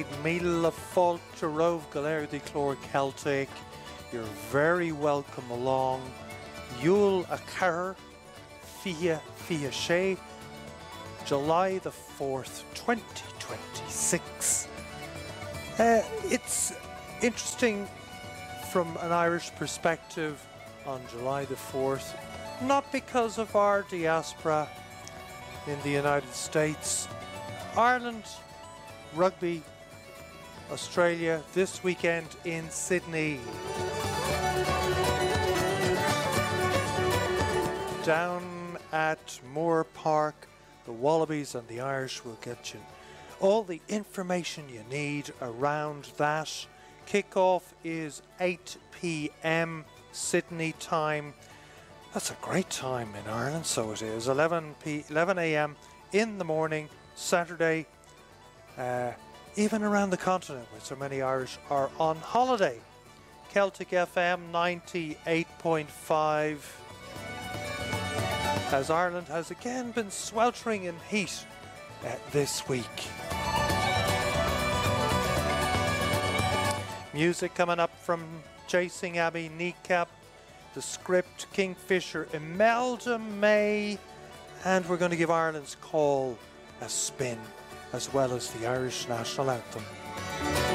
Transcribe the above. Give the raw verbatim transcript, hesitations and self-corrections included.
Míle fáilte romh go léir dí chlór Celtic. You're very welcome along. Yule a Carr, Fia Fia Shay, July the fourth, twenty twenty-six. Uh, it's interesting from an Irish perspective on July the fourth, not because of our diaspora in the United States. Ireland, rugby, Australia this weekend in Sydney. Down at Moore Park, the Wallabies and the Irish will get you all the information you need around that. Kickoff is eight p m Sydney time. That's a great time in Ireland, so it is. eleven a m in the morning, Saturday. Uh, even around the continent, where so many Irish are on holiday. Celtic F M ninety-eight point five. As Ireland has again been sweltering in heat uh, this week. Music coming up from Chasing Abbey Kneecap, the script Kingfisher Imelda May, and we're going to give Ireland's Call a spin, as well as the Irish national anthem.